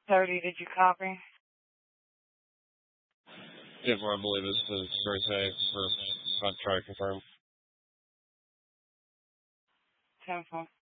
30, did you copy? Yeah, I believe this is very safe. I'll try to confirm. 10-4.